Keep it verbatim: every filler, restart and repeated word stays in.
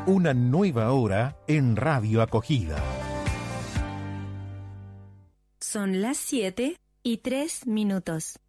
Una nueva hora en Radio Acogida. Son las siete y tres minutos.